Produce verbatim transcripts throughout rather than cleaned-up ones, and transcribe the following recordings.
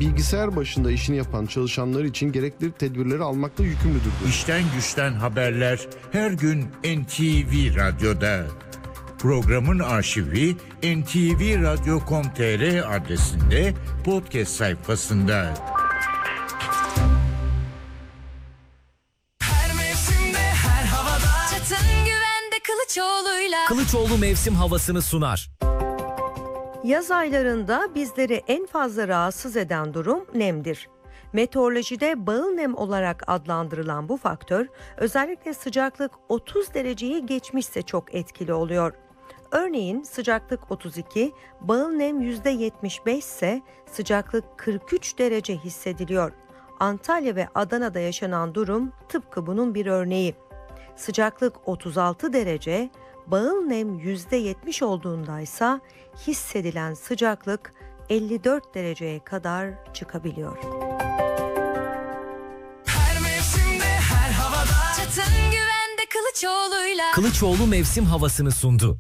bilgisayar başında işini yapan çalışanlar için gerekli tedbirleri almakla yükümlüdür. İşten güçten haberler her gün N T V Radyo'da. Programın arşivi en te ve radyo nokta com nokta te er adresinde podcast sayfasında. Her mevsimde, her havada Çetin güvende Kılıçoğlu'yla. Kılıçoğlu mevsim havasını sunar. Yaz aylarında bizleri en fazla rahatsız eden durum nemdir. Meteorolojide bağıl nem olarak adlandırılan bu faktör, özellikle sıcaklık otuz dereceyi geçmişse çok etkili oluyor. Örneğin sıcaklık otuz iki, bağıl nem yüzde yetmiş beş ise sıcaklık kırk üç derece hissediliyor. Antalya ve Adana'da yaşanan durum tıpkı bunun bir örneği. Sıcaklık otuz altı derece, bağıl nem yüzde yetmiş olduğundaysa hissedilen sıcaklık elli dört dereceye kadar çıkabiliyor. Her mevsimde, her havada Çetin güvende Kılıçoğlu'yla. Kılıçoğlu mevsim havasını sundu.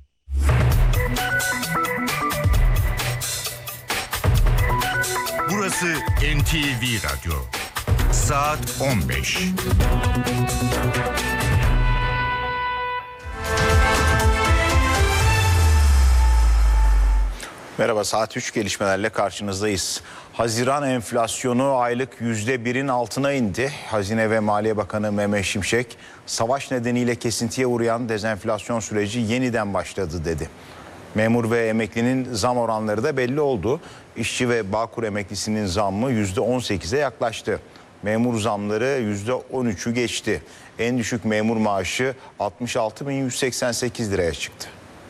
Burası N T V Radyo. Saat on beş. Merhaba, saat üç gelişmelerle karşınızdayız. Haziran enflasyonu aylık yüzde birin altına indi. Hazine ve Maliye Bakanı Mehmet Şimşek, savaş nedeniyle kesintiye uğrayan dezenflasyon süreci yeniden başladı dedi. Memur ve emeklinin zam oranları da belli oldu. İşçi ve Bağkur emeklisinin zammı yüzde on sekize yaklaştı. Memur zamları yüzde on üçü geçti. En düşük memur maaşı altmış altı bin yüz seksen sekiz liraya çıktı.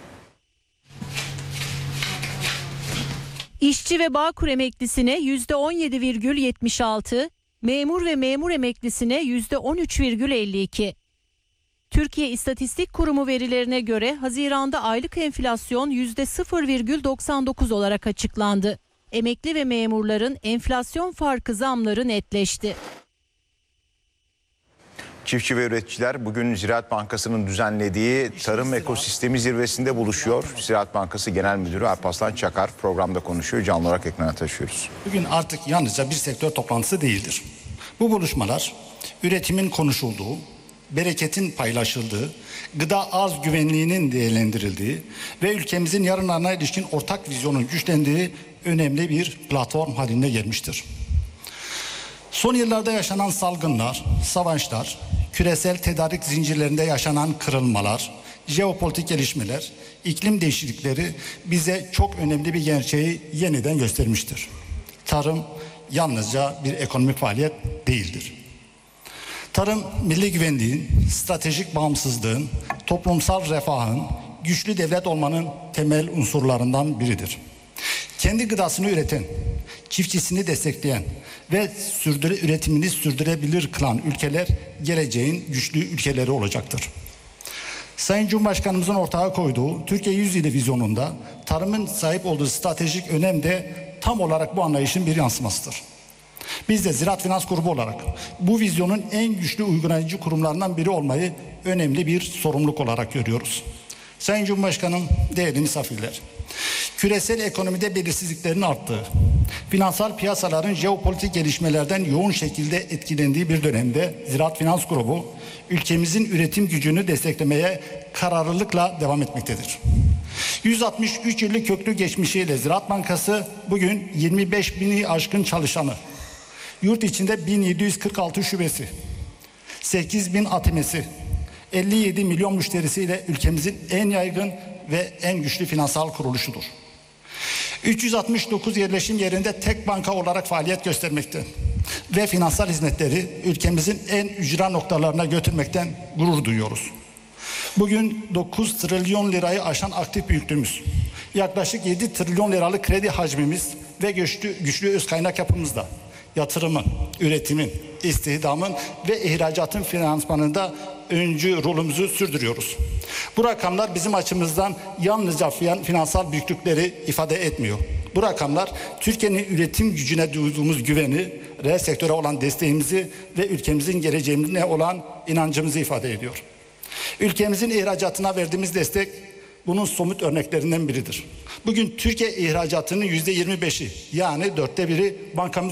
İşçi ve Bağkur emeklisine yüzde on yedi virgül yetmiş altı, memur ve memur emeklisine yüzde on üç virgül elli iki. Türkiye İstatistik Kurumu verilerine göre Haziran'da aylık enflasyon yüzde sıfır virgül doksan dokuz olarak açıklandı. Emekli ve memurların enflasyon farkı zamları netleşti. Çiftçi ve üreticiler bugün Ziraat Bankası'nın düzenlediği Tarım Ekosistemi Zirvesi'nde buluşuyor. Ziraat Bankası Genel Müdürü Alparslan Çakar programda konuşuyor. Canlı olarak ekrana taşıyoruz. Bugün artık yalnızca bir sektör toplantısı değildir. Bu buluşmalar üretimin konuşulduğu, bereketin paylaşıldığı, gıda arz güvenliğinin değerlendirildiği ve ülkemizin yarınlarına ilişkin ortak vizyonun güçlendiği önemli bir platform haline gelmiştir. Son yıllarda yaşanan salgınlar, savaşlar, küresel tedarik zincirlerinde yaşanan kırılmalar, jeopolitik gelişmeler, iklim değişiklikleri bize çok önemli bir gerçeği yeniden göstermiştir. Tarım yalnızca bir ekonomik faaliyet değildir. Tarım, milli güvenliğin, stratejik bağımsızlığın, toplumsal refahın, güçlü devlet olmanın temel unsurlarından biridir. Kendi gıdasını üreten, çiftçisini destekleyen ve sürdüre, üretimini sürdürebilir kılan ülkeler geleceğin güçlü ülkeleri olacaktır. Sayın Cumhurbaşkanımızın ortaya koyduğu Türkiye yüzyılı vizyonunda tarımın sahip olduğu stratejik önem de tam olarak bu anlayışın bir yansımasıdır. Biz de Ziraat Finans Grubu olarak bu vizyonun en güçlü uygulayıcı kurumlarından biri olmayı önemli bir sorumluluk olarak görüyoruz. Sayın Cumhurbaşkanım, değerli misafirler, küresel ekonomide belirsizliklerin arttığı, finansal piyasaların jeopolitik gelişmelerden yoğun şekilde etkilendiği bir dönemde Ziraat Finans Grubu, ülkemizin üretim gücünü desteklemeye kararlılıkla devam etmektedir. yüz altmış üç yıllık köklü geçmişiyle Ziraat Bankası bugün yirmi beş bini aşkın çalışanı, yurt içinde bin yedi yüz kırk altı şubesi, sekiz bin A T M'si, elli yedi milyon müşterisiyle ülkemizin en yaygın ve en güçlü finansal kuruluşudur. üç yüz altmış dokuz yerleşim yerinde tek banka olarak faaliyet göstermekte ve finansal hizmetleri ülkemizin en ücra noktalarına götürmekten gurur duyuyoruz. Bugün dokuz trilyon lirayı aşan aktif büyüklüğümüz, yaklaşık yedi trilyon liralık kredi hacmimiz ve güçlü, güçlü öz kaynak yapımızda yatırımın, üretimin, istihdamın ve ihracatın finansmanında öncü rolümüzü sürdürüyoruz. Bu rakamlar bizim açımızdan yalnızca finansal büyüklükleri ifade etmiyor. Bu rakamlar Türkiye'nin üretim gücüne duyduğumuz güveni, reel sektöre olan desteğimizi ve ülkemizin geleceğine olan inancımızı ifade ediyor. Ülkemizin ihracatına verdiğimiz destek bunun somut örneklerinden biridir. Bugün Türkiye ihracatının yüzde yirmi beşi yani dörtte biri bankamız